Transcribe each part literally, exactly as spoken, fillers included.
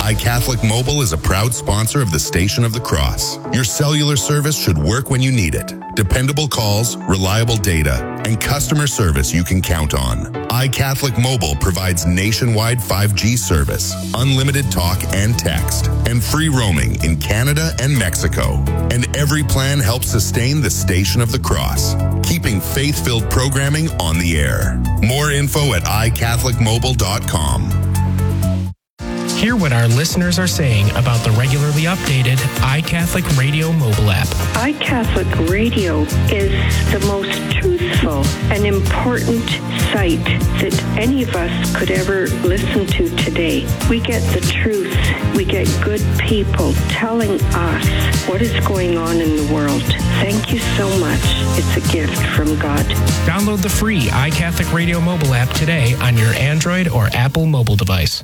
iCatholic Mobile is a proud sponsor of the Station of the Cross. Your cellular service should work when you need it. Dependable calls, reliable data, and customer service you can count on. iCatholic Mobile provides nationwide five G service, unlimited talk and text, and free roaming in Canada and Mexico. And every plan helps sustain the Station of the Cross, keeping faith-filled programming on the air. More info at i catholic mobile dot com. Hear what our listeners are saying about the regularly updated iCatholic Radio mobile app. iCatholic Radio is the most truthful and important site that any of us could ever listen to today. We get the truth. We get good people telling us what is going on in the world. Thank you so much. It's a gift from God. Download the free iCatholic Radio mobile app today on your Android or Apple mobile device.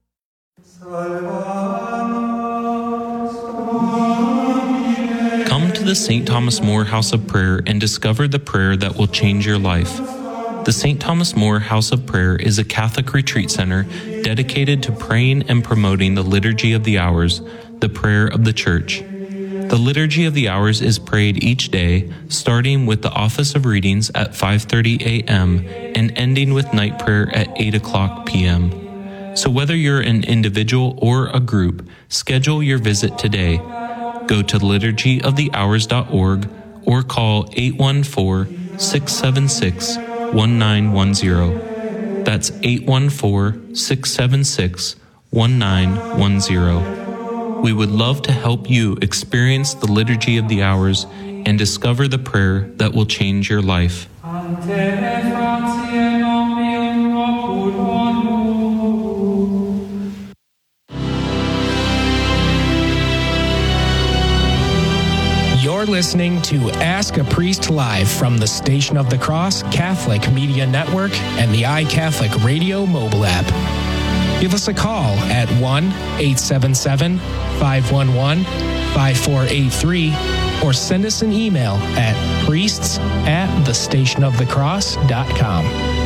Come to the Saint Thomas More House of Prayer and discover the prayer that will change your life. The Saint Thomas More House of Prayer is a Catholic retreat center dedicated to praying and promoting the Liturgy of the Hours, the prayer of the Church. The Liturgy of the Hours is prayed each day, starting with the Office of Readings at five thirty a.m. and ending with night prayer at eight o'clock p.m. So whether you're an individual or a group, schedule your visit today. Go to liturgy of the hours dot org or call eight one four, six seven six, one nine one zero. That's eight one four, six seven six, one nine one zero. We would love to help you experience the Liturgy of the Hours and discover the prayer that will change your life. You're listening to Ask a Priest Live from the Station of the Cross Catholic Media Network and the iCatholic Radio mobile app. Give us a call at one eight seven seven, five one one, five four eight three or send us an email at priests at the station of the cross dot com.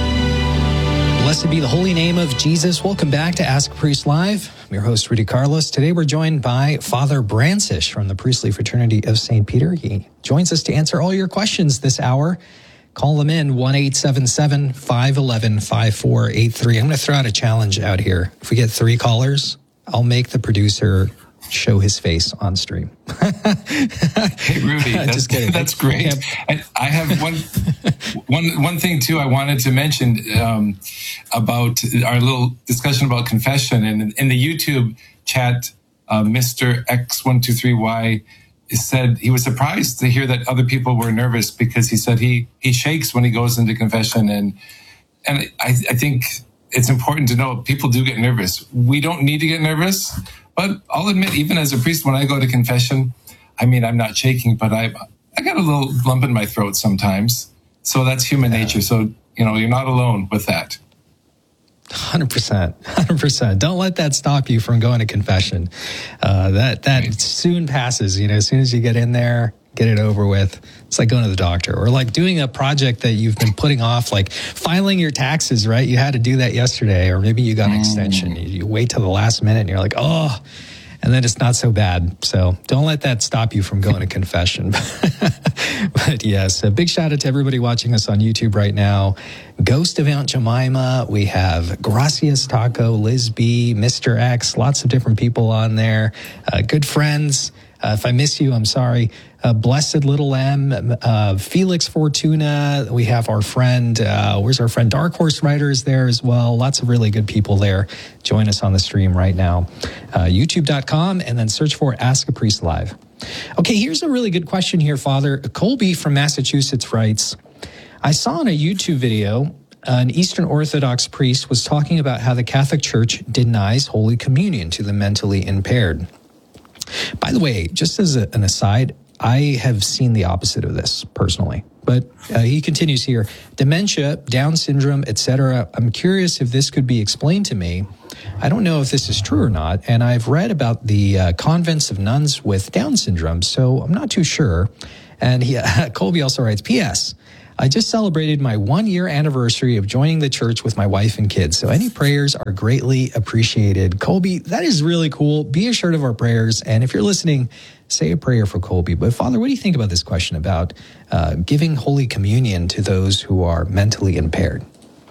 Blessed be the holy name of Jesus. Welcome back to Ask a Priest Live. I'm your host, Rudy Carlos. Today we're joined by Father Brancish from the Priestly Fraternity of Saint Peter. He joins us to answer all your questions this hour. Call them in, one eight seven seven, five one one, five four eight three. I'm going to throw out a challenge out here. If we get three callers, I'll make the producer show his face on stream. Hey, Rudy, that's, Just kidding. That's great. I, I have one, one, one thing too I wanted to mention um, about our little discussion about confession. And in the YouTube chat, uh, Mister X one two three Y said he was surprised to hear that other people were nervous because he said he he shakes when he goes into confession. And and I, I think it's important to know people do get nervous. We don't need to get nervous. But I'll admit, even as a priest, when I go to confession, I mean, I'm not shaking, but I I got a little lump in my throat sometimes. So that's human yeah. nature. So, you know, you're not alone with that. one hundred percent. one hundred percent. Don't let that stop you from going to confession. Uh, that that right. soon passes. You know, as soon as you get in there, get it over with. It's like going to the doctor or like doing a project that you've been putting off, like filing your taxes, right? You had to do that yesterday, or maybe you got an mm. extension. You, you wait till the last minute and you're like, oh, and then it's not so bad. So don't let that stop you from going to confession. But yes, a big shout out to everybody watching us on YouTube right now. Ghost of Aunt Jemima. We have Gracias Taco, Liz B, Mister X, lots of different people on there. Uh, good friends. Uh, if I miss you, I'm sorry. Uh, Blessed Little M, uh, Felix Fortuna. We have our friend, uh, where's our friend? Dark Horse Rider is there as well. Lots of really good people there. Join us on the stream right now. Uh, YouTube dot com and then search for Ask a Priest Live. Okay, here's a really good question here, Father. Colby from Massachusetts writes, I saw in a YouTube video an Eastern Orthodox priest was talking about how the Catholic Church denies Holy Communion to the mentally impaired. By the way, just as a, an aside, I have seen the opposite of this personally. But uh, he continues here, dementia, Down syndrome, et cetera. I'm curious if this could be explained to me. I don't know if this is true or not, and I've read about the uh, convents of nuns with Down syndrome, so I'm not too sure. And he, uh, Colby also writes, P S I just celebrated my one-year anniversary of joining the church with my wife and kids, so any prayers are greatly appreciated. Colby, that is really cool. Be assured of our prayers, and if you're listening, say a prayer for Colby. But Father, what do you think about this question about uh, giving Holy Communion to those who are mentally impaired?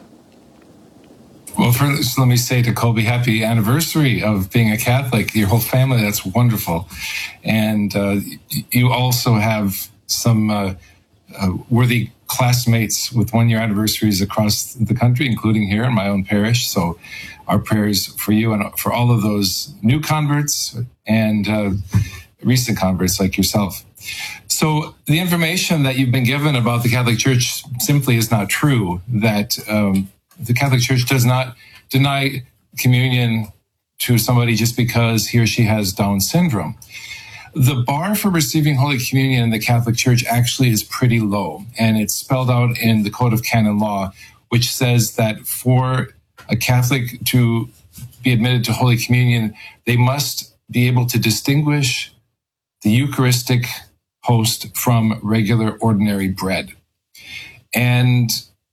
Well, first, let me say to Colby, happy anniversary of being a Catholic. Your whole family, that's wonderful. And uh, you also have some uh, uh, worthy classmates with one-year anniversaries across the country, including here in my own parish. So our prayers for you and for all of those new converts and uh, recent converts like yourself. So the information that you've been given about the Catholic Church simply is not true, that um, the Catholic Church does not deny communion to somebody just because he or she has Down syndrome. The bar for receiving Holy Communion in the Catholic Church actually is pretty low, and it's spelled out in the Code of Canon Law, which says that for a Catholic to be admitted to Holy Communion, they must be able to distinguish the Eucharistic host from regular ordinary bread. And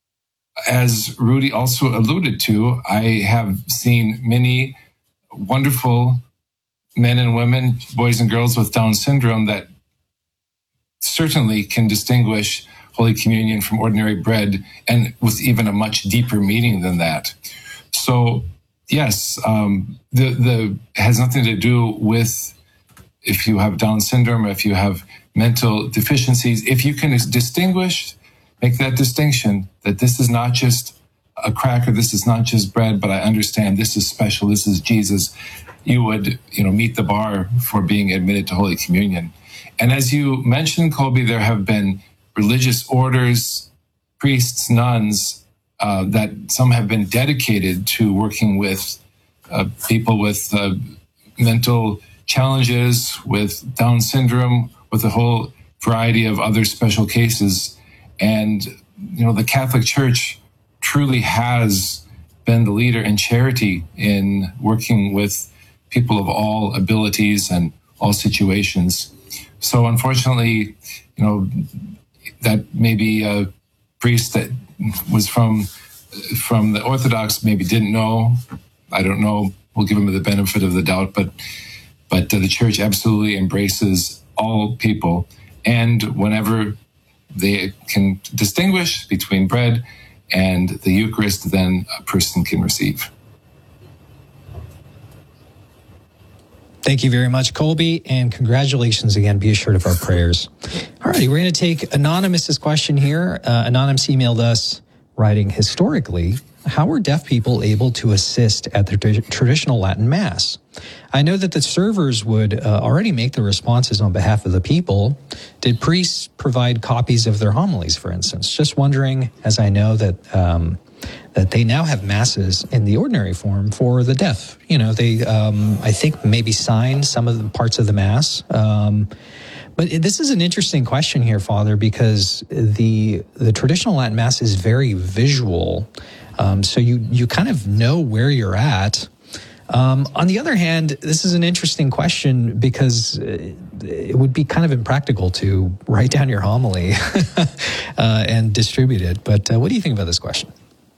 as Rudy also alluded to, I have seen many wonderful men and women, boys and girls with Down syndrome that certainly can distinguish Holy Communion from ordinary bread, and with even a much deeper meaning than that. So, yes, um, the the has nothing to do with if you have Down syndrome, if you have mental deficiencies. If you can distinguish, make that distinction that this is not just a cracker, this is not just bread, but I understand this is special, this is Jesus, you would, you know, meet the bar for being admitted to Holy Communion. And as you mentioned, Colby, there have been religious orders, priests, nuns, uh, that some have been dedicated to working with uh, people with uh, mental challenges, with Down syndrome, with a whole variety of other special cases. And, you know, the Catholic Church truly has been the leader in charity in working with people of all abilities and all situations. So unfortunately, you know, that maybe a priest that was from from the Orthodox maybe didn't know. I don't know. We'll give him the benefit of the doubt, but but uh, the Church absolutely embraces all people, and whenever they can distinguish between bread and the Eucharist, then a person can receive. Thank you very much, Colby, and congratulations again. Be assured of our prayers. All righty, we're going to take Anonymous's question here. Uh, Anonymous emailed us writing, historically, how were deaf people able to assist at the t- traditional Latin Mass? I know that the servers would uh, already make the responses on behalf of the people. Did priests provide copies of their homilies, for instance? Just wondering, as I know that um, that they now have masses in the ordinary form for the deaf. You know, they, um, I think, maybe sign some of the parts of the Mass. Um, but this is an interesting question here, Father, because the the traditional Latin Mass is very visual. Um, so you you kind of know where you're at. Um, on the other hand, this is an interesting question because it would be kind of impractical to write down your homily uh, and distribute it. But uh, what do you think about this question?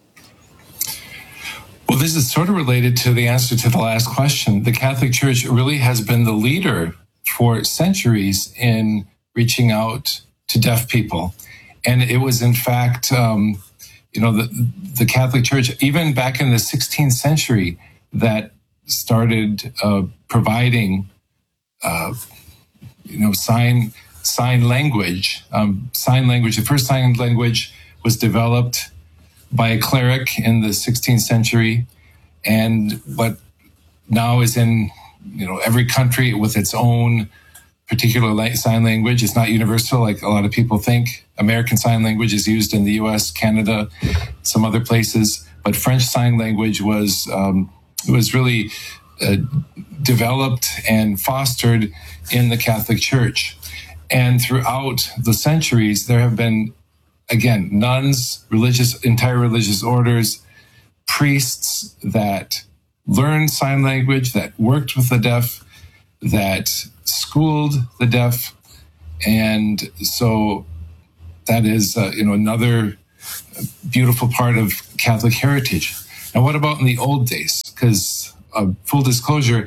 Well, this is sort of related to the answer to the last question. The Catholic Church really has been the leader for centuries in reaching out to deaf people. And it was, in fact, um, you know, the, the Catholic Church, even back in the sixteenth century, that started uh, providing, uh, you know, sign sign language. Um, sign language. The first sign language was developed by a cleric in the sixteenth century, and what now is in, you know, every country with its own particular la- sign language. It's not universal like a lot of people think. American Sign Language is used in the U S, Canada, some other places, but French Sign Language was um, was really uh, developed and fostered in the Catholic Church. And throughout the centuries, there have been, again, nuns, religious, entire religious orders, priests that learned sign language, that worked with the deaf, that schooled the deaf. And so that is, uh, you know, another beautiful part of Catholic heritage. Now, what about in the old days? Because uh, full disclosure,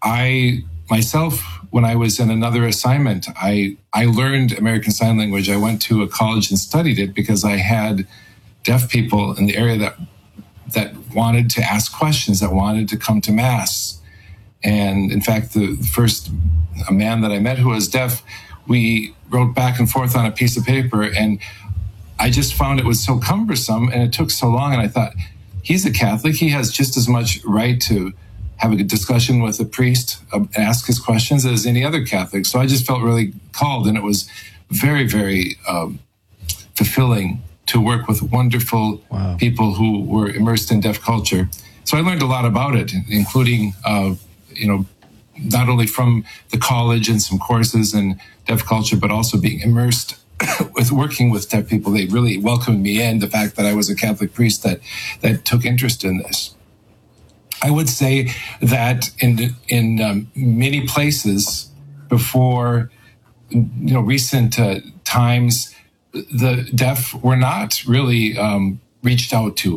I myself, when I was in another assignment, I I learned American Sign Language. I went to a college and studied it because I had deaf people in the area that that wanted to ask questions, that wanted to come to Mass. And in fact, the first a man that I met who was deaf, we wrote back and forth on a piece of paper, and I just found it was so cumbersome and it took so long. And I thought, he's a Catholic. He has just as much right to have a discussion with a priest and ask his questions as any other Catholic. So I just felt really called, and it was very, very um, fulfilling to work with wonderful wow. people who were immersed in deaf culture. So I learned a lot about it, including, uh, you know, not only from the college and some courses in deaf culture, but also being immersed with working with deaf people. They really welcomed me in, the fact that I was a Catholic priest that, that took interest in this. I would say that in in um, many places before, you know, recent uh, times, the deaf were not really um, reached out to.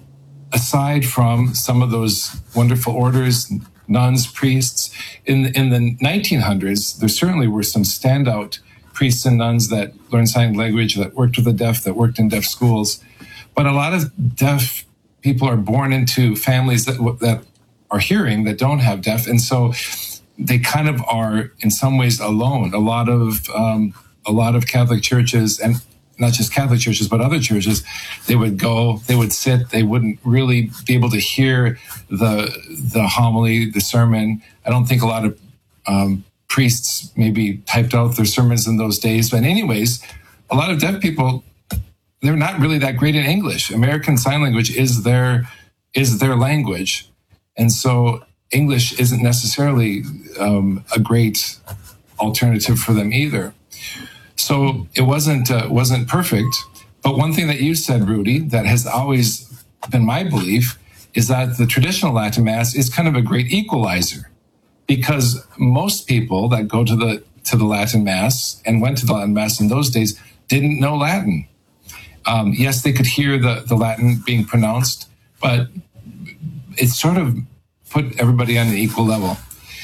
Aside from some of those wonderful orders, nuns, priests, in in the nineteen hundreds, there certainly were some standout priests and nuns that learned sign language, that worked with the deaf, that worked in deaf schools. But a lot of deaf people are born into families that that are hearing, that don't have deaf, and so they kind of are in some ways alone. A lot of um, a lot of Catholic churches, and not just Catholic churches, but other churches, they would go, they would sit, they wouldn't really be able to hear the the homily, the sermon. I don't think a lot of um, priests maybe typed out their sermons in those days. But anyways, a lot of deaf people, they're not really that great in English. American Sign Language is their is their language. And so English isn't necessarily um, a great alternative for them either. So it wasn't uh, wasn't perfect. But one thing that you said, Rudy, that has always been my belief is that the traditional Latin Mass is kind of a great equalizer, because most people that go to the to the Latin Mass and went to the Latin Mass in those days didn't know Latin. Um, yes, they could hear the, the Latin being pronounced, but it sort of put everybody on an equal level.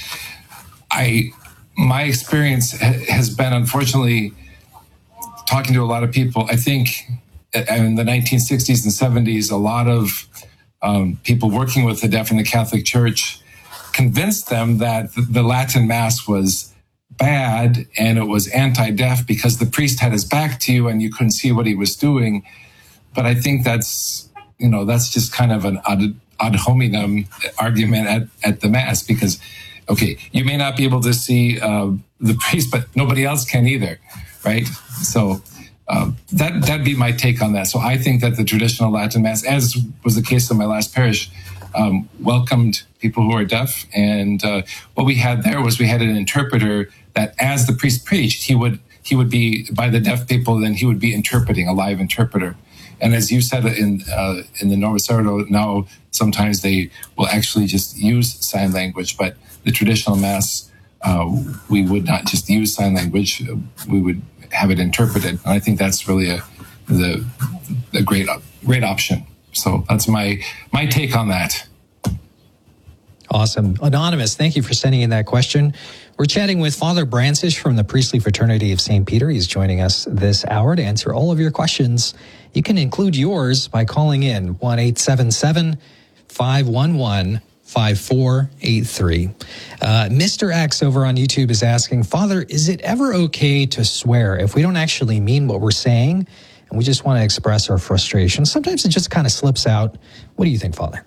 I, my experience ha- has been, unfortunately, talking to a lot of people. I think in the nineteen sixties and seventies, a lot of um, people working with the deaf in the Catholic Church convinced them that the Latin Mass was bad and it was anti-deaf because the priest had his back to you and you couldn't see what he was doing. But I think that's, you know, that's just kind of an ad, ad hominem argument at, at the Mass, because, okay, you may not be able to see uh, the priest, but nobody else can either, right? So uh, that, that'd be my take on that. So I think that the traditional Latin Mass, as was the case in my last parish, um, welcomed people who are deaf. And uh, what we had there was we had an interpreter that, as the priest preached, he would he would be by the deaf people, then he would be interpreting, a live interpreter. And as you said in uh, in the Novus Ordo, now sometimes they will actually just use sign language, but the traditional Mass, uh, we would not just use sign language; we would have it interpreted. And I think that's really a the a great great option. So that's my my take on that. Awesome. Anonymous, thank you for sending in that question. We're chatting with Father Brancish from the Priestly Fraternity of Saint Peter. He's joining us this hour to answer all of your questions. You can include yours by calling in one eight seven seven, five one one, five four eight three. Uh, Mister X over on YouTube is asking, Father, is it ever okay to swear if we don't actually mean what we're saying and we just want to express our frustration? Sometimes it just kind of slips out. What do you think, Father?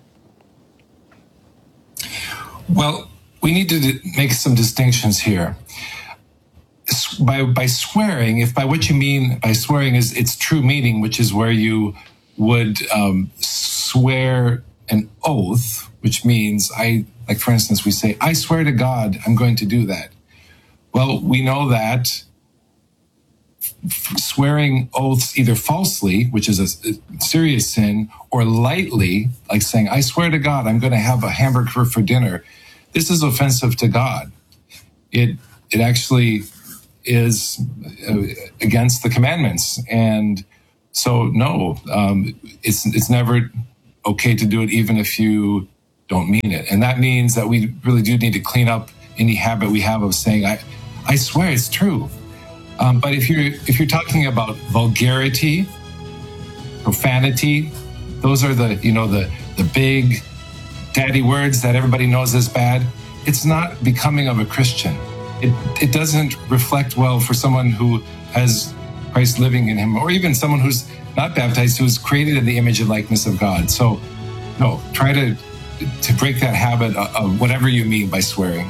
Well, we need to make some distinctions here. By by swearing, if by what you mean by swearing is its true meaning, which is where you would um, swear an oath, which means I, like for instance, we say, I swear to God, I'm going to do that. Well, we know that f- swearing oaths either falsely, which is a, a serious sin, or lightly, like saying, I swear to God, I'm going to have a hamburger for dinner. This is offensive to God. It it actually is uh, against the commandments. And so, no, um, it's it's never okay to do it, even if you don't mean it. And that means that we really do need to clean up any habit we have of saying, I, I swear it's true. Um, but if you're if you're talking about vulgarity, profanity, those are the, you know, the, the big daddy words that everybody knows is bad. It's not becoming of a Christian. It it doesn't reflect well for someone who has Christ living in him, or even someone who's not baptized, who's created in the image and likeness of God. So, no, try to to break that habit of whatever you mean by swearing.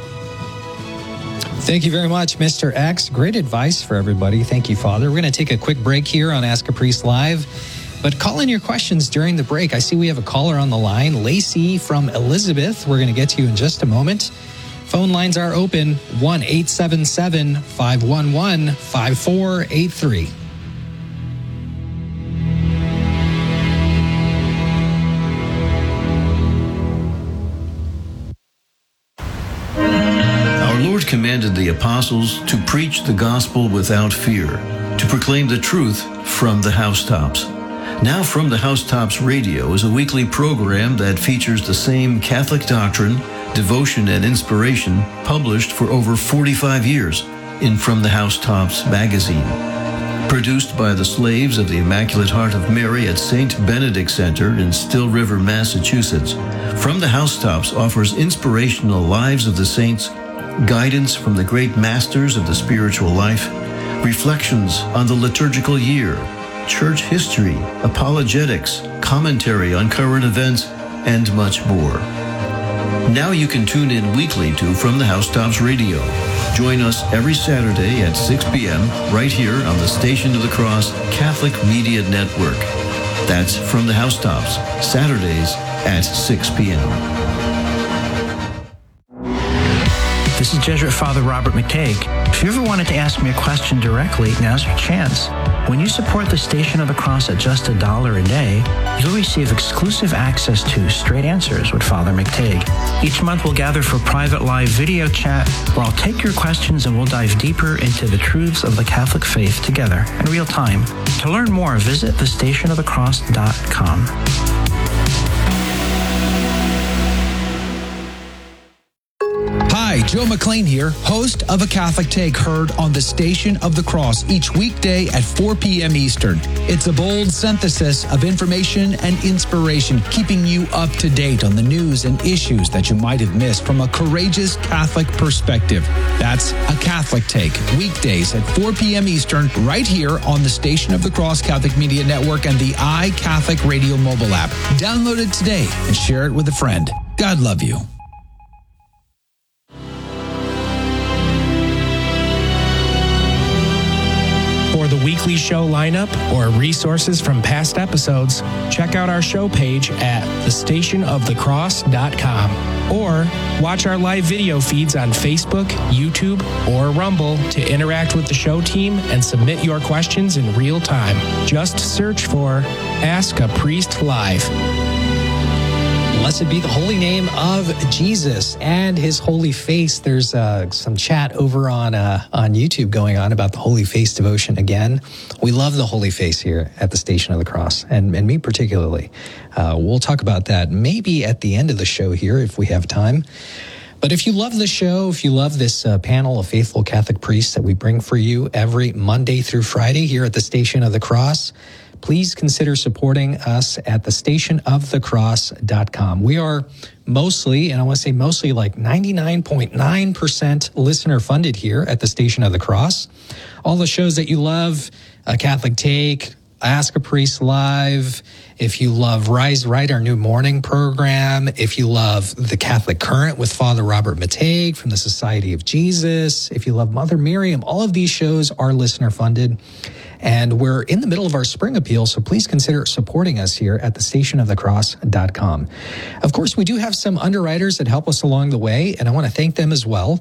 Thank you very much, Mister X. Great advice for everybody. Thank you, Father. We're going to take a quick break here on Ask a Priest Live, but call in your questions during the break. I see we have a caller on the line, Lacey from Elizabeth. We're going to get to you in just a moment. Phone lines are open, one eight seven seven, five one one, five four eight three. Our Lord commanded the apostles to preach the gospel without fear, to proclaim the truth from the housetops. Now From the Housetops Radio is a weekly program that features the same Catholic doctrine, devotion, and inspiration published for over forty-five years in From the Housetops magazine. Produced by the Slaves of the Immaculate Heart of Mary at Saint Benedict Center in Still River, Massachusetts, From the Housetops offers inspirational lives of the saints, guidance from the great masters of the spiritual life, reflections on the liturgical year, church history, apologetics, commentary on current events, and much more. Now you can tune in weekly to From the Housetops Radio. Join us every Saturday at six p.m. right here on the Station of the Cross Catholic Media Network. That's From the Housetops, Saturdays at six p.m. This is Jesuit Father Robert McTague. If you ever wanted to ask me a question directly, now's your chance. When you support the Station of the Cross at just a dollar a day, you'll receive exclusive access to Straight Answers with Father McTague. Each month we'll gather for private live video chat where I'll take your questions and we'll dive deeper into the truths of the Catholic faith together in real time. To learn more, visit the station of the cross dot com. Hi, Joe McLean here, host of A Catholic Take, heard on the Station of the Cross each weekday at four p.m. Eastern. It's a bold synthesis of information and inspiration, keeping you up to date on the news and issues that you might have missed from a courageous Catholic perspective. That's A Catholic Take, weekdays at four p.m. Eastern, right here on the Station of the Cross Catholic Media Network and the iCatholic Radio mobile app. Download it today and share it with a friend. God love you. For the weekly show lineup or resources from past episodes, check out our show page at the station of the cross dot com or watch our live video feeds on Facebook, YouTube, or Rumble to interact with the show team and submit your questions in real time. Just search for Ask a Priest Live. Blessed be the holy name of Jesus and his holy face. There's uh, some chat over on uh, on YouTube going on about the Holy Face devotion again. We love the Holy Face here at the Station of the Cross, and, and me particularly. Uh, we'll talk about that maybe at the end of the show here if we have time. But if you love the show, if you love this uh, panel of faithful Catholic priests that we bring for you every Monday through Friday here at the Station of the Cross, please consider supporting us at the station of the cross dot com. We are mostly, and I want to say mostly, like ninety-nine point nine percent listener funded here at the Station of the Cross. All the shows that you love, A Catholic Take, Ask a Priest Live, if you love Rise Right, our new morning program, if you love The Catholic Current with Father Robert McTague from the Society of Jesus, if you love Mother Miriam, all of these shows are listener funded. And we're in the middle of our spring appeal, so please consider supporting us here at the station of the cross dot com. Of course, we do have some underwriters that help us along the way, and I want to thank them as well.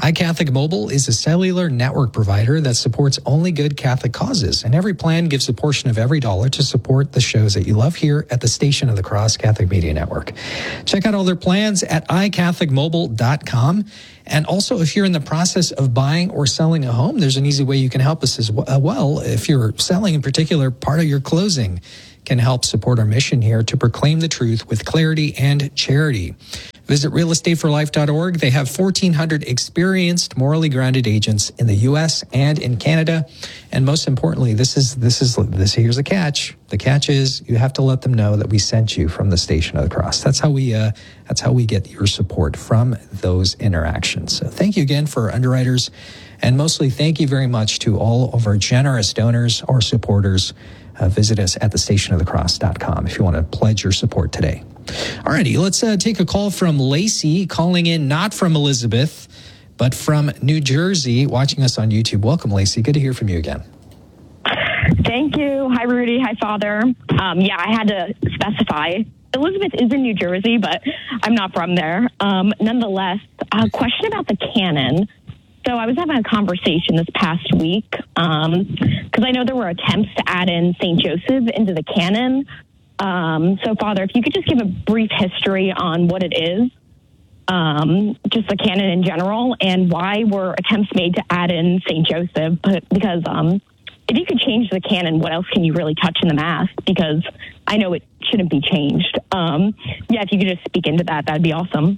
iCatholic Mobile is a cellular network provider that supports only good Catholic causes, and every plan gives a portion of every dollar to support the shows that you love here at the Station of the Cross Catholic Media Network. Check out all their plans at i catholic mobile dot com. And also, if you're in the process of buying or selling a home, there's an easy way you can help us as well. If you're selling in particular, part of your closing can help support our mission here to proclaim the truth with clarity and charity. Visit real estate for life dot org. They have fourteen hundred experienced, morally grounded agents in the U S and in Canada. And most importantly, this is this is this. Here's the catch. The catch is you have to let them know that we sent you from the Station of the Cross. That's how we uh, that's how we get your support from those interactions. So thank you again for underwriters, and mostly thank you very much to all of our generous donors or supporters. Uh, visit us at the station of the cross dot com if you want to pledge your support today. Alrighty, let's uh, take a call from Lacey, calling in not from Elizabeth, but from New Jersey, watching us on YouTube. Welcome, Lacey. Good to hear from you again. Thank you. Hi, Rudy. Hi, Father. Um, yeah, I had to specify. Elizabeth is in New Jersey, but I'm not from there. Um, nonetheless, a question about the canon. So I was having a conversation this past week because um, I know there were attempts to add in Saint Joseph into the canon. Um, so, Father, if you could just give a brief history on what it is, um, just the canon in general, and why were attempts made to add in Saint Joseph? But because um, if you could change the canon, what else can you really touch in the Mass? Because I know it shouldn't be changed. Um, yeah, if you could just speak into that, that'd be awesome.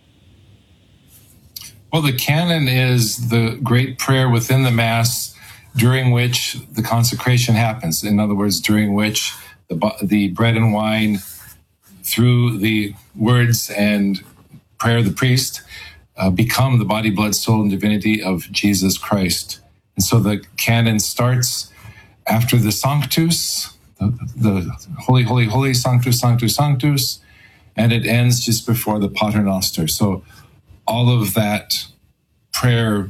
Well, the canon is the great prayer within the Mass during which the consecration happens. In other words, during which the, the bread and wine, through the words and prayer of the priest, uh, become the body, blood, soul, and divinity of Jesus Christ. And so the canon starts after the Sanctus, the, the Holy, Holy, Holy, Sanctus, Sanctus, Sanctus, and it ends just before the Pater Noster. So all of that prayer,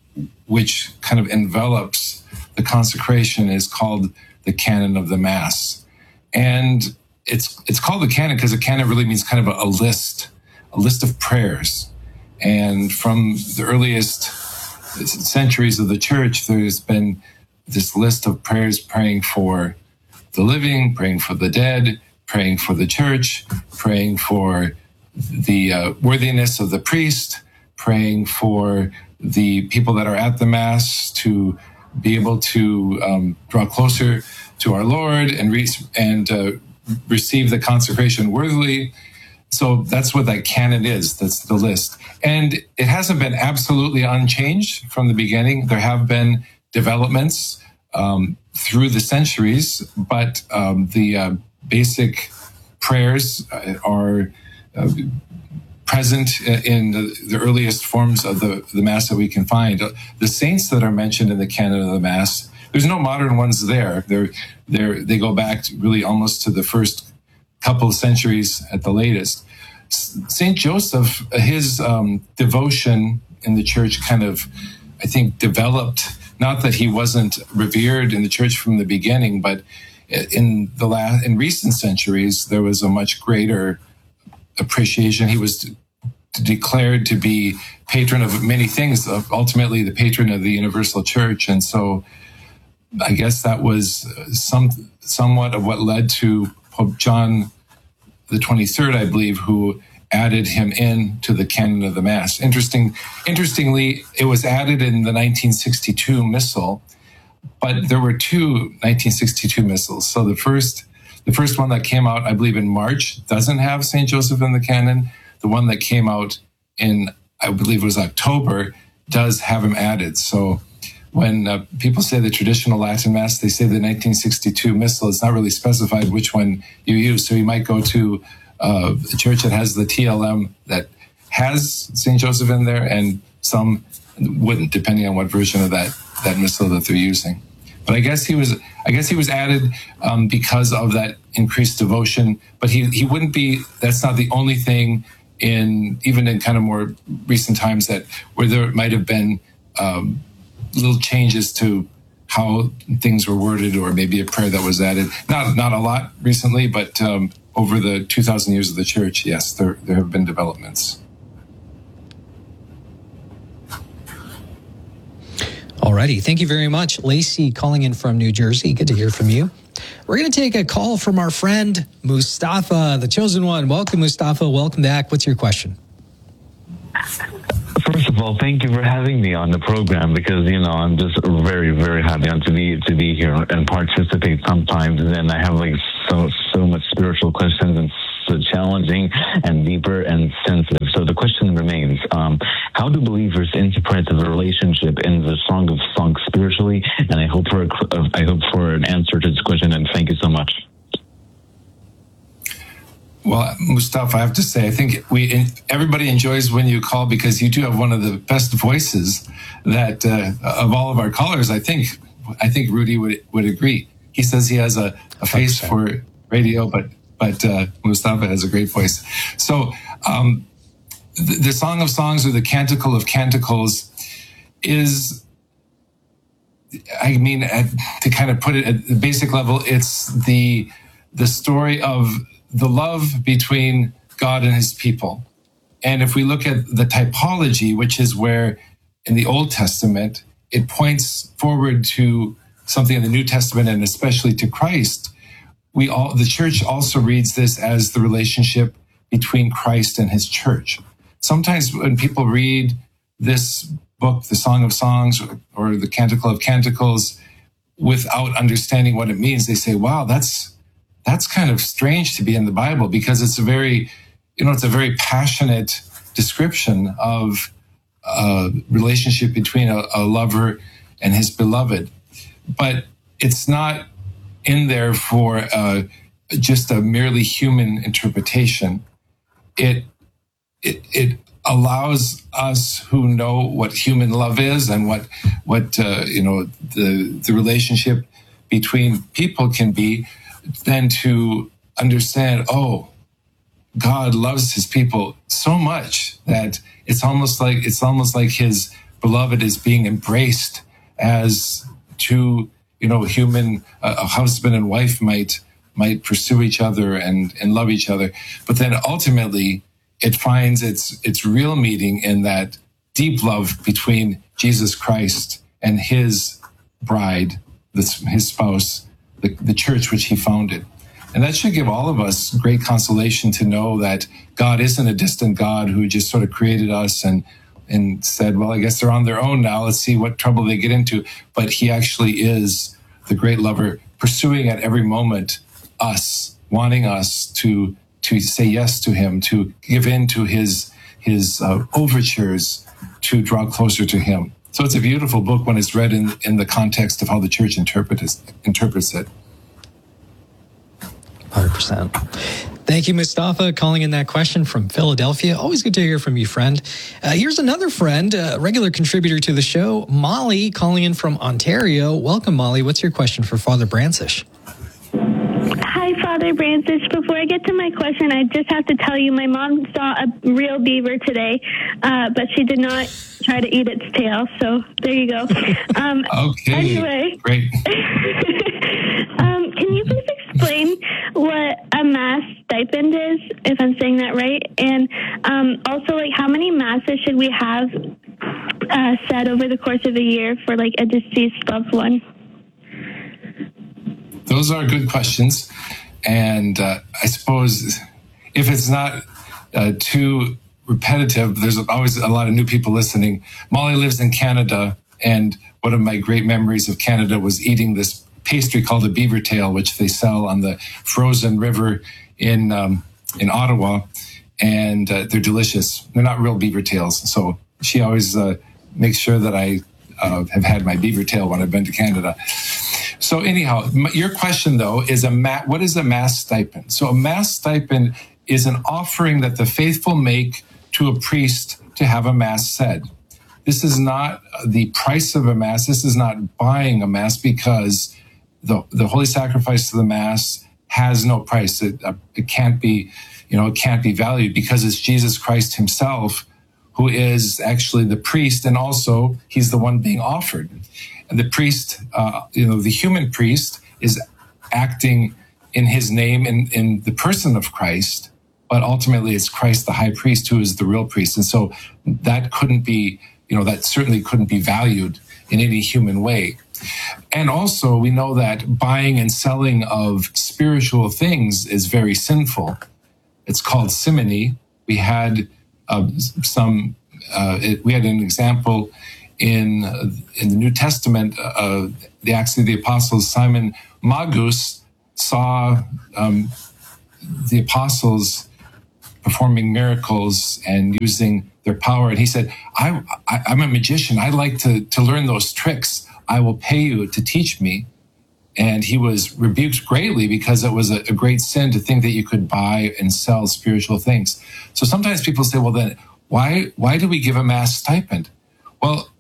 which kind of envelops the consecration, is called the canon of the Mass. And it's it's called the canon because a canon really means kind of a, a list, a list of prayers. And from the earliest centuries of the Church, there's been this list of prayers praying for the living, praying for the dead, praying for the Church, praying for the uh, worthiness of the priest, praying for the people that are at the Mass to be able to um, draw closer to our Lord and re- and uh, receive the consecration worthily. So that's what that canon is. That's the list. And it hasn't been absolutely unchanged from the beginning. There have been developments um, through the centuries, but um, the uh, basic prayers are uh, present in the, the earliest forms of the, the Mass that we can find. The saints that are mentioned in the canon of the Mass, there's no modern ones there. They're, they're, they go back to really almost to the first couple of centuries at the latest. Saint Joseph, his um, devotion in the Church kind of, I think, developed, not that he wasn't revered in the Church from the beginning, but in the last, in recent centuries, there was a much greater appreciation. He was declared to be patron of many things, ultimately the patron of the universal Church. And so I guess that was some somewhat of what led to Pope John the twenty-third, I believe, who added him in to the canon of the Mass. Interesting, interestingly, it was added in the nineteen sixty-two Missal, but there were two nineteen sixty-two Missals. So the first The first one that came out, I believe, in March doesn't have Saint Joseph in the canon. The one that came out in, I believe it was October, does have him added. So when uh, people say the traditional Latin Mass, they say the nineteen sixty-two Missal. It's not really specified which one you use. So you might go to uh, a church that has the T L M that has Saint Joseph in there, and some wouldn't, depending on what version of that, that Missal that they're using. But I guess he was, I guess he was added um, because of that increased devotion. But he he wouldn't be. That's not the only thing in even in kind of more recent times that where there might have been um, little changes to how things were worded, or maybe a prayer that was added. Not not a lot recently, but um, over the two thousand years of the Church, yes, there there have been developments. Alrighty. Thank you very much. Lacey calling in from New Jersey. Good to hear from you. We're going to take a call from our friend Mustafa, the chosen one. Welcome, Mustafa. Welcome back. What's your question? First of all, thank you for having me on the program because, you know, I'm just very, very happy to be to be here and participate sometimes. And I have like so, so much spiritual questions and so challenging and deeper and sensitive. So the question remains, um, how do believers interpret the relationship in the Song of Songs spiritually? And I hope for a, I hope for an answer to this question, and thank you so much. Well, Mustafa, I have to say, I think we everybody enjoys when you call because you do have one of the best voices that uh, of all of our callers. I think I think Rudy would would agree. He says he has a, a face for radio, but but uh, Mustafa has a great voice. So um, the, the Song of Songs or the Canticle of Canticles is, I mean, at, to kind of put it at the basic level, it's the the story of the love between God and his people. And if we look at the typology, which is where in the Old Testament, it points forward to something in the New Testament and especially to Christ, we all, the church also reads this as the relationship between Christ and his church. Sometimes when people read this book, the Song of Songs or, or the Canticle of Canticles, without understanding what it means, they say, wow, that's That's kind of strange to be in the Bible because it's a very, you know, it's a very passionate description of a relationship between a, a lover and his beloved. But it's not in there for uh, just a merely human interpretation. It, it, it allows us who know what human love is and what, what uh, you know, the, the relationship between people can be, then to understand, oh, God loves his people so much that it's almost like it's almost like his beloved is being embraced as two, you know, human, uh, a husband and wife might might pursue each other and, and love each other. But then ultimately it finds its its real meaning in that deep love between Jesus Christ and his bride, this, his spouse, The, the church which he founded. And that should give all of us great consolation to know that God isn't a distant God who just sort of created us and and said, well, I guess they're on their own now. Let's see what trouble they get into. But he actually is the great lover, pursuing at every moment us, wanting us to to say yes to him, to give in to his, his uh, overtures, to draw closer to him. So it's a beautiful book when it's read in, in the context of how the church interprets, interprets it. one hundred percent. Thank you, Mustafa, calling in that question from Philadelphia. Always good to hear from you, friend. Uh, here's another friend, a regular contributor to the show, Molly, calling in from Ontario. Welcome, Molly. What's your question for Father Brancish? Hi, Father Brancish. Before I get to my question, I just have to tell you my mom saw a real beaver today, uh, but she did not try to eat its tail. So there you go. Um, okay. Anyway, great. um, can you please explain what a mass stipend is, if I'm saying that right? And um, also, like, how many masses should we have uh, said over the course of a year for, like, a deceased loved one? Those are good questions. And uh, I suppose if it's not uh, too repetitive, there's always a lot of new people listening. Molly lives in Canada, and one of my great memories of Canada was eating this pastry called a beaver tail, which they sell on the frozen river in um, in Ottawa, and uh, they're delicious. They're not real beaver tails, so she always uh, makes sure that I uh, have had my beaver tail when I've been to Canada. So anyhow, your question, though, is a ma- what is a mass stipend? So a mass stipend is an offering that the faithful make to a priest to have a mass said. This is not the price of a mass. This is not buying a mass, because the, the holy sacrifice of the mass has no price. It, uh, it can't be, you know, it can't be valued, because it's Jesus Christ himself who is actually the priest, and also he's the one being offered. And the priest, uh, you know, the human priest is acting in his name, in, in the person of Christ, but ultimately it's Christ, the high priest, who is the real priest. And so that couldn't be, you know, that certainly couldn't be valued in any human way. And also, we know that buying and selling of spiritual things is very sinful. It's called simony. We had uh, some. Uh, it, we had an example in uh, in the New Testament. Uh, the Acts of the Apostles. Simon Magus saw um, the apostles performing miracles and using their power, and he said, I, I, "I'm a magician. I like to to learn those tricks. I will pay you to teach me." And he was rebuked greatly because it was a, a great sin to think that you could buy and sell spiritual things. So sometimes people say, well, then why, why do we give a mass stipend? Well,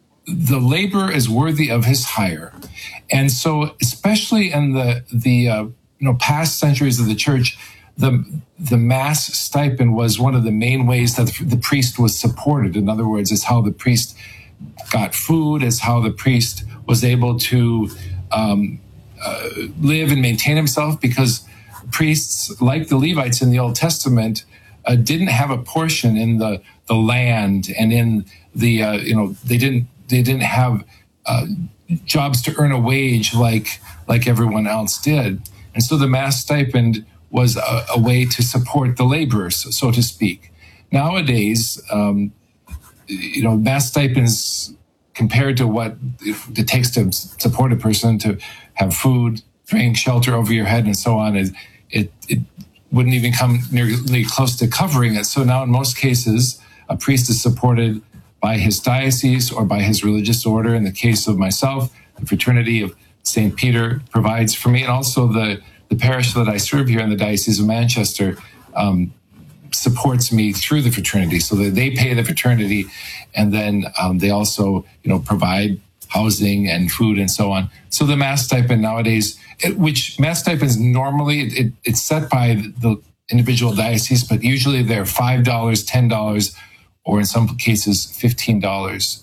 the laborer is worthy of his hire. And so especially in the, the uh, you know, past centuries of the church, the, the mass stipend was one of the main ways that the, the priest was supported. In other words, it's how the priest got food, is how the priest was able to um, uh, live and maintain himself, because priests, like the Levites in the Old Testament, uh, didn't have a portion in the, the land and in the uh, you know they didn't they didn't have uh, jobs to earn a wage like like everyone else did, and so the mass stipend was a, a way to support the laborers, so to speak. Nowadays, um, you know, mass stipends compared to what it takes to support a person to have food, drink, shelter over your head, and so on, it, it, it wouldn't even come nearly close to covering it. So now in most cases, a priest is supported by his diocese or by his religious order. In the case of myself, the Fraternity of Saint Peter provides for me, and also the, the parish that I serve here in the Diocese of Manchester um, supports me through the fraternity, so that they pay the fraternity, and then um, they also, you know, provide housing and food and so on. So the mass stipend nowadays, it, which mass stipends normally it, it's set by the individual diocese, but usually they're five dollars, ten dollars, or in some cases fifteen dollars.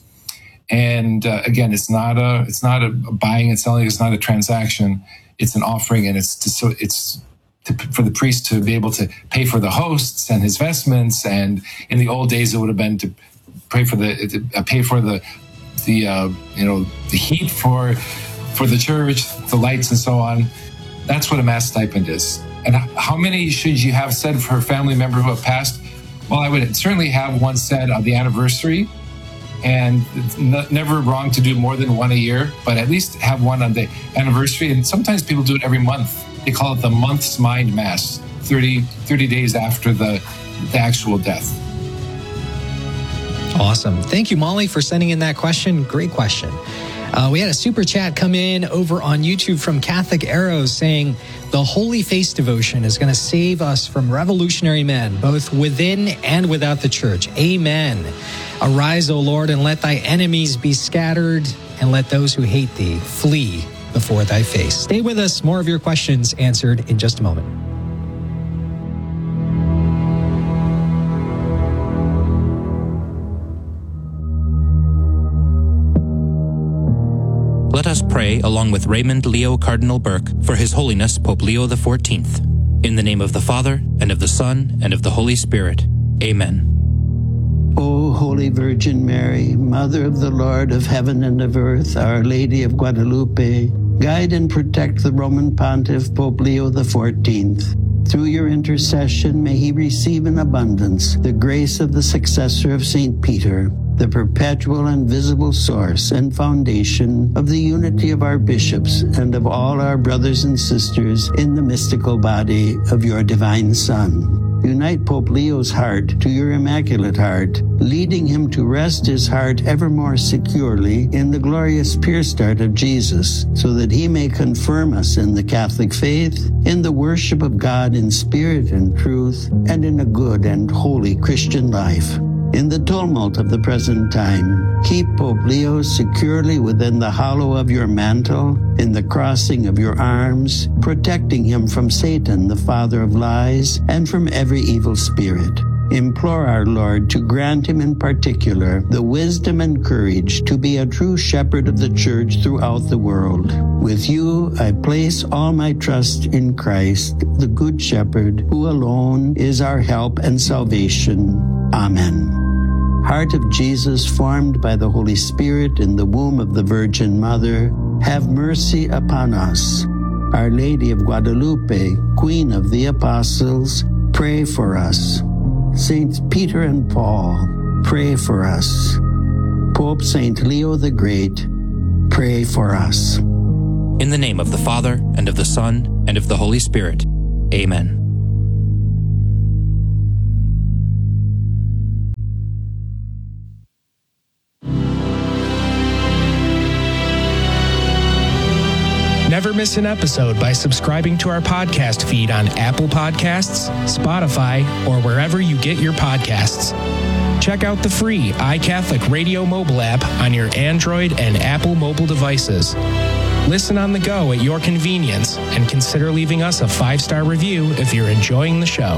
And uh, again, it's not a it's not a buying and selling. It's not a transaction. It's an offering, and it's to, so it's. To, for the priest to be able to pay for the hosts and his vestments, and in the old days it would have been to pay for the to pay for the the uh, you know the heat for for the church, the lights, and so on. That's what a mass stipend is. And how many should you have said for a family member who have passed? Well, I would certainly have one said on the anniversary, and it's n- never wrong to do more than one a year, but at least have one on the anniversary. And sometimes people do it every month. They call it the month's mind mass, thirty, thirty days after the, the actual death. Awesome. Thank you, Molly, for sending in that question. Great question. Uh, we had a super chat come in over on YouTube from Catholic Arrows saying, the Holy Face devotion is going to save us from revolutionary men, both within and without the church. Amen. Arise, O Lord, and let thy enemies be scattered, and let those who hate thee flee before thy face. Stay with us. More of your questions answered in just a moment. Let us pray along with Raymond Leo Cardinal Burke for His Holiness Pope Leo the fourteenth. In the name of the Father, and of the Son, and of the Holy Spirit. Amen. O Holy Virgin Mary, Mother of the Lord of heaven and of earth, Our Lady of Guadalupe, guide and protect the Roman Pontiff Pope Leo the fourteenth. Through your intercession, may he receive in abundance the grace of the successor of Saint Peter, the perpetual and visible source and foundation of the unity of our bishops and of all our brothers and sisters in the mystical body of your divine Son. Unite Pope Leo's heart to your Immaculate Heart, leading him to rest his heart ever more securely in the glorious pierced heart of Jesus, so that he may confirm us in the Catholic faith, in the worship of God in spirit and truth, and in a good and holy Christian life. In the tumult of the present time, keep Pope Leo securely within the hollow of your mantle, in the crossing of your arms, protecting him from Satan, the father of lies, and from every evil spirit. Implore our Lord to grant him in particular the wisdom and courage to be a true shepherd of the church throughout the world. With you, I place all my trust in Christ, the Good Shepherd, who alone is our help and salvation. Amen. Heart of Jesus, formed by the Holy Spirit in the womb of the Virgin Mother, have mercy upon us. Our Lady of Guadalupe, Queen of the Apostles, pray for us. Saints Peter and Paul, pray for us. Pope Saint Leo the Great, pray for us. In the name of the Father, and of the Son, and of the Holy Spirit. Amen. Never miss an episode by subscribing to our podcast feed on Apple Podcasts, Spotify, or wherever you get your podcasts. Check out the free iCatholic Radio mobile app on your Android and Apple mobile devices. Listen on the go at your convenience, and consider leaving us a five-star review if you're enjoying the show.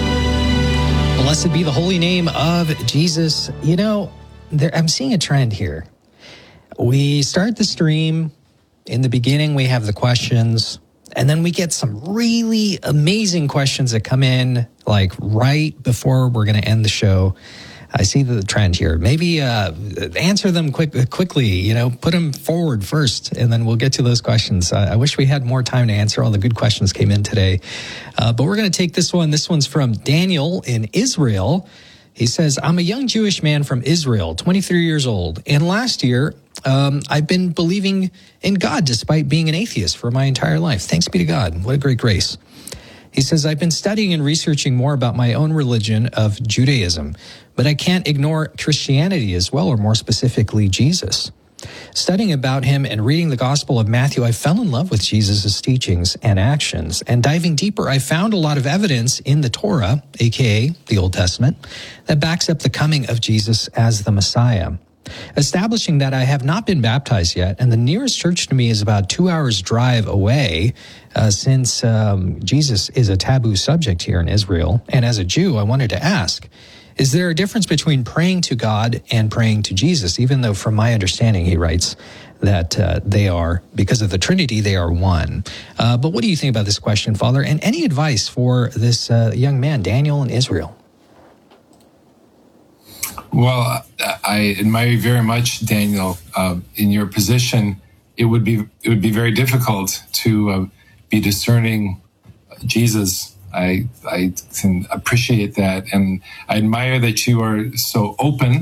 Blessed be the holy name of Jesus. You know, there, I'm seeing a trend here. We start the stream. In the beginning, we have the questions, and then we get some really amazing questions that come in, like right before we're going to end the show. I see the trend here. Maybe uh, answer them quick, quickly, you know, put them forward first, and then we'll get to those questions. I, I wish we had more time to answer all the good questions came in today. Uh, but we're going to take this one. This one's from Daniel in Israel. He says, I'm a young Jewish man from Israel, twenty-three years old, and last year, Um, I've been believing in God despite being an atheist for my entire life. Thanks be to God. What a great grace. He says, I've been studying and researching more about my own religion of Judaism, but I can't ignore Christianity as well, or more specifically, Jesus. Studying about him and reading the Gospel of Matthew, I fell in love with Jesus' teachings and actions. And diving deeper, I found a lot of evidence in the Torah, aka the Old Testament, that backs up the coming of Jesus as the Messiah. Establishing that I have not been baptized yet, and the nearest church to me is about two hours drive away, uh, since um, Jesus is a taboo subject here in Israel. And as a Jew, I wanted to ask, is there a difference between praying to God and praying to Jesus? Even though from my understanding, he writes that uh, they are, because of the Trinity, they are one. Uh, but what do you think about this question, Father? And any advice for this uh, young man, Daniel in Israel? Well, I admire you very much, Daniel. Uh, in your position, it would be it would be very difficult to uh, be discerning Jesus. I I can appreciate that, and I admire that you are so open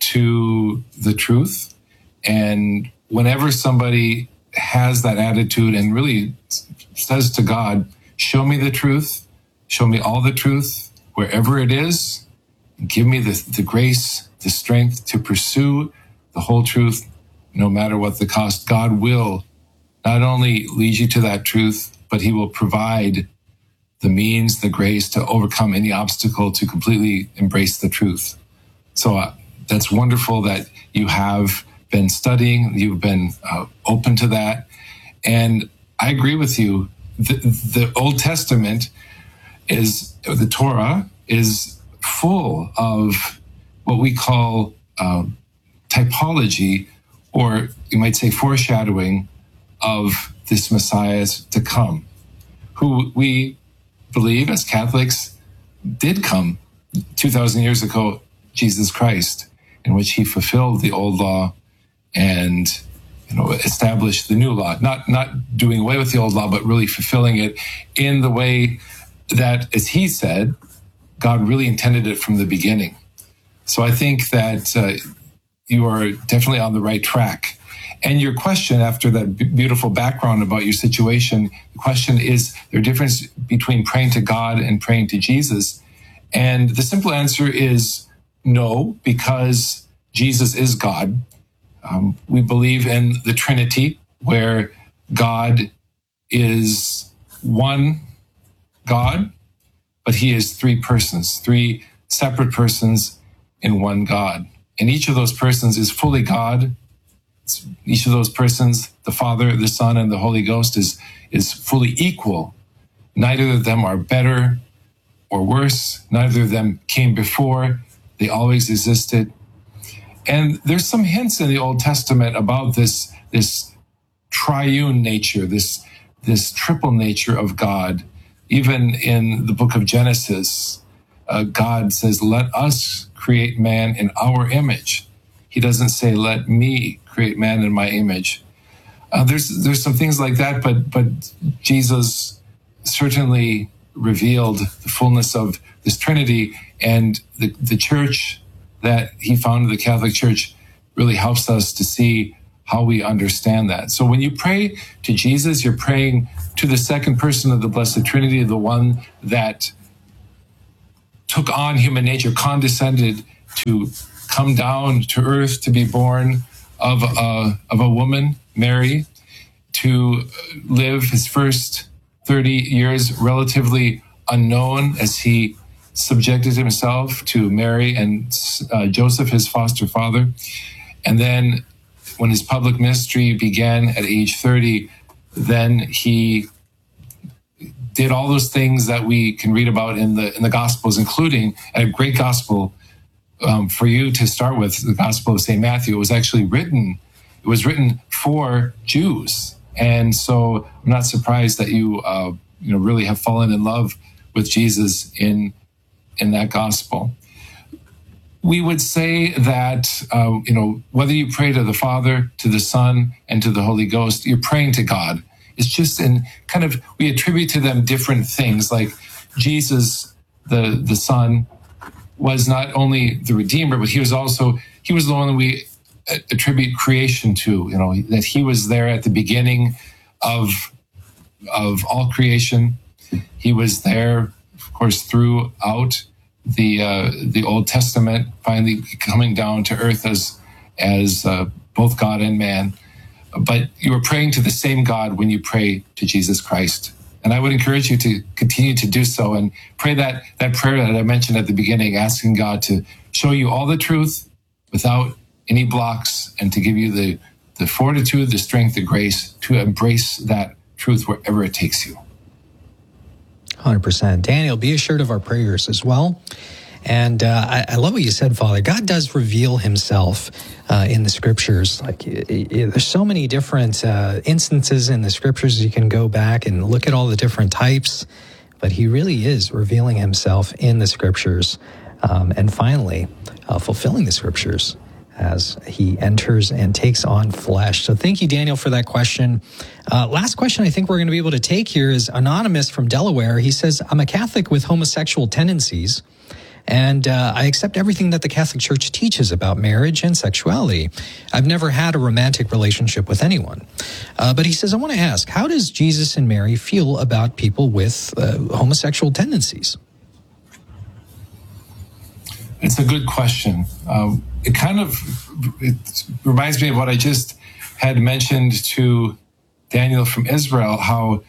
to the truth. And whenever somebody has that attitude and really says to God, "Show me the truth, show me all the truth, wherever it is." Give me the, the grace, the strength to pursue the whole truth, no matter what the cost. God will not only lead you to that truth, but he will provide the means, the grace to overcome any obstacle to completely embrace the truth. So uh, that's wonderful that you have been studying, you've been uh, open to that. And I agree with you. The, the Old Testament is, the Torah is full of what we call um, typology, or you might say foreshadowing of this Messiah to come, who we believe as Catholics did come two thousand years ago, Jesus Christ, in which he fulfilled the old law and you know established the new law, not not doing away with the old law, but really fulfilling it in the way that, as he said, God really intended it from the beginning. So I think that uh, you are definitely on the right track. And your question, after that b- beautiful background about your situation, the question is there a difference between praying to God and praying to Jesus? And the simple answer is no, because Jesus is God. Um, we believe in the Trinity, where God is one God, but he is three persons, three separate persons in one God. And each of those persons is fully God. Each of those persons, the Father, the Son, and the Holy Ghost, is, is fully equal. Neither of them are better or worse. Neither of them came before. They always existed. And there's some hints in the Old Testament about this, this triune nature, this, this triple nature of God. Even in the book of Genesis, uh, God says, let us create man in our image. He doesn't say, let me create man in my image. Uh, there's there's some things like that, but but Jesus certainly revealed the fullness of this Trinity, and the, the church that he founded, the Catholic Church, really helps us to see how we understand that. So when you pray to Jesus, you're praying to the second person of the Blessed Trinity, the one that took on human nature, condescended to come down to earth, to be born of a, of a woman, Mary, to live his first thirty years relatively unknown as he subjected himself to Mary and uh, Joseph, his foster father. And then when his public ministry began at age thirty, then he did all those things that we can read about in the in the Gospels, including a great gospel um, for you to start with, the Gospel of Saint Matthew. It was actually written, it was written for Jews. And so I'm not surprised that you, uh, you know, really have fallen in love with Jesus in, in that gospel. We would say that, uh, you know, whether you pray to the Father, to the Son, and to the Holy Ghost, you're praying to God. It's just in kind of, we attribute to them different things. Like Jesus, the, the Son, was not only the Redeemer, but he was also, he was the one that we attribute creation to, you know, that he was there at the beginning of, of all creation. He was there, of course, throughout the uh, the Old Testament, finally coming down to earth as as uh, both God and man. But you are praying to the same God when you pray to Jesus Christ. And I would encourage you to continue to do so and pray that that prayer that I mentioned at the beginning, asking God to show you all the truth without any blocks, and to give you the, the fortitude, the strength, the grace to embrace that truth wherever it takes you. one hundred percent. Daniel, be assured of our prayers as well. And uh, I, I love what you said, Father. God does reveal himself uh, in the scriptures. Like it, it, there's so many different uh, instances in the scriptures. You can go back and look at all the different types, but he really is revealing himself in the scriptures. Um, and finally, uh, fulfilling the scriptures as he enters and takes on flesh. So thank you, Daniel, for that question. Uh, last question I think we're going to be able to take here is anonymous from Delaware. He says, I'm a Catholic with homosexual tendencies, and uh, I accept everything that the Catholic Church teaches about marriage and sexuality. I've never had a romantic relationship with anyone. Uh, but he says, I want to ask, how does Jesus and Mary feel about people with uh, homosexual tendencies? It's a good question. Um, it kind of it reminds me of what I just had mentioned to Daniel from Israel, how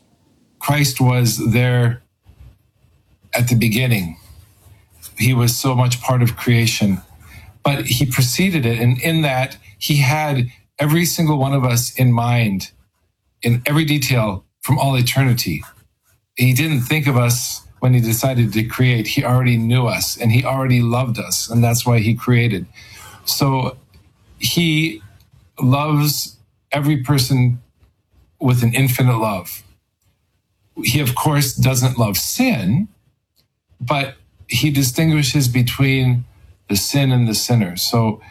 Christ was there at the beginning. He was so much part of creation, but he preceded it. And in that, he had every single one of us in mind in every detail from all eternity. He didn't think of us when he decided to create. He already knew us and he already loved us, and that's why he created. So he loves every person with an infinite love. He, of course, doesn't love sin, but he distinguishes between the sin and the sinner. So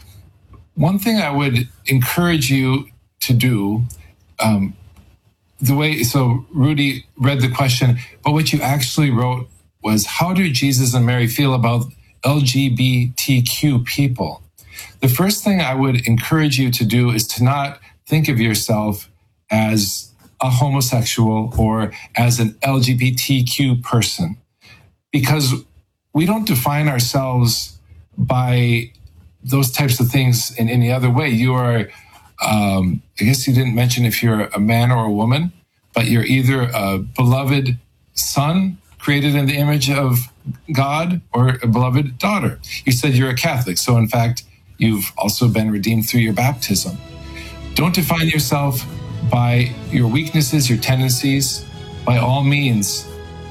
one thing I would encourage you to do, um, the way, so Rudy read the question, but what you actually wrote was, how do Jesus and Mary feel about L G B T Q people? The first thing I would encourage you to do is to not think of yourself as a homosexual or as an L G B T Q person, because we don't define ourselves by those types of things in any other way. You are Um, I guess you didn't mention if you're a man or a woman, but you're either a beloved son created in the image of God or a beloved daughter. You said you're a Catholic, so in fact, you've also been redeemed through your baptism. Don't define yourself by your weaknesses, your tendencies. By all means,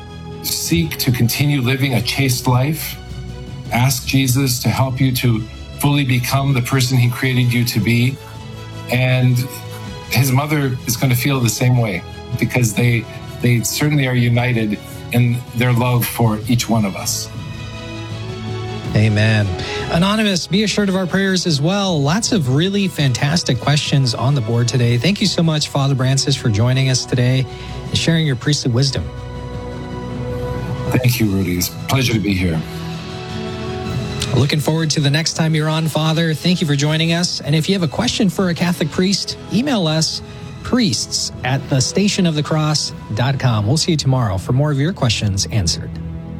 seek to continue living a chaste life. Ask Jesus to help you to fully become the person he created you to be. And his mother is going to feel the same way, because they they certainly are united in their love for each one of us. Amen. Anonymous, be assured of our prayers as well. Lots of really fantastic questions on the board today. Thank you so much, Father Brancis, for joining us today and sharing your priestly wisdom. Thank you, Rudy. It's a pleasure to be here. Looking forward to the next time you're on, Father. Thank you for joining us. And if you have a question for a Catholic priest, email us, priests at the station of the cross dot com. We'll see you tomorrow for more of your questions answered.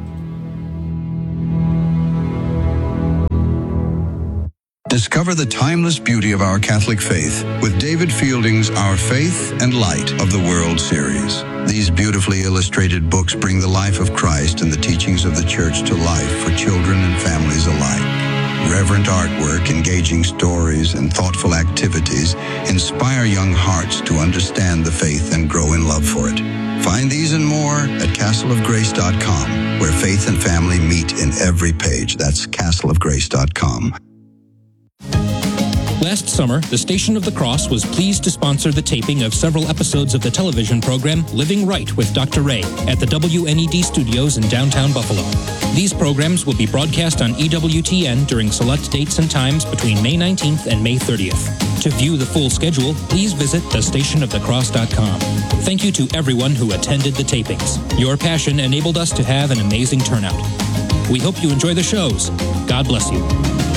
Discover the timeless beauty of our Catholic faith with David Fielding's Our Faith and Light of the World series. These beautifully illustrated books bring the life of Christ and the teachings of the Church to life for children and families alike. Reverent artwork, engaging stories, and thoughtful activities inspire young hearts to understand the faith and grow in love for it. Find these and more at castle of grace dot com, where faith and family meet in every page. That's castle of grace dot com. Last summer, the Station of the Cross was pleased to sponsor the taping of several episodes of the television program Living Right with Doctor Ray at the W N E D studios in downtown Buffalo. These programs will be broadcast on E W T N during select dates and times between May nineteenth and May thirtieth. To view the full schedule, please visit the station of the cross dot com. Thank you to everyone who attended the tapings. Your passion enabled us to have an amazing turnout. We hope you enjoy the shows. God bless you.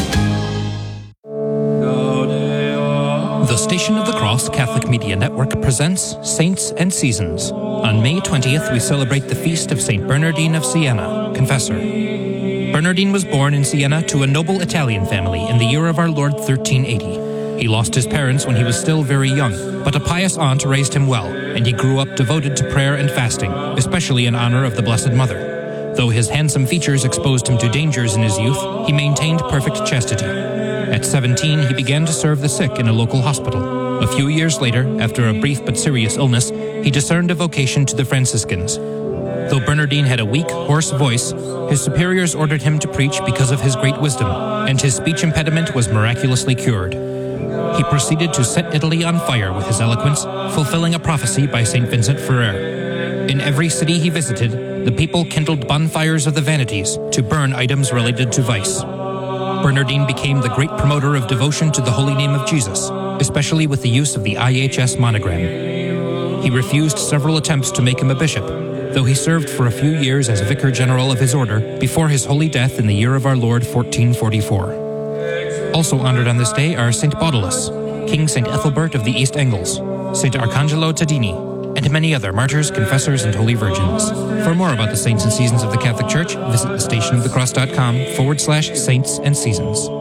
The Station of the Cross Catholic Media Network presents Saints and Seasons. On May twentieth, we celebrate the feast of Saint Bernardine of Siena, Confessor. Bernardine was born in Siena to a noble Italian family in the year of our Lord thirteen eighty. He lost his parents when he was still very young, but a pious aunt raised him well, and he grew up devoted to prayer and fasting, especially in honor of the Blessed Mother. Though his handsome features exposed him to dangers in his youth, he maintained perfect chastity. At seventeen, he began to serve the sick in a local hospital. A few years later, after a brief but serious illness, he discerned a vocation to the Franciscans. Though Bernardine had a weak, hoarse voice, his superiors ordered him to preach because of his great wisdom, and his speech impediment was miraculously cured. He proceeded to set Italy on fire with his eloquence, fulfilling a prophecy by Saint Vincent Ferrer. In every city he visited, the people kindled bonfires of the vanities to burn items related to vice. Bernardine became the great promoter of devotion to the holy name of Jesus, especially with the use of the I H S monogram. He refused several attempts to make him a bishop, though he served for a few years as vicar general of his order before his holy death in the year of our Lord fourteen forty-four. Also honored on this day are Saint Baudilus, King Saint Ethelbert of the East Angles, Saint Arcangelo Tadini, and many other martyrs, confessors, and holy virgins. For more about the saints and seasons of the Catholic Church, visit the station of the cross dot com forward slash saints and seasons.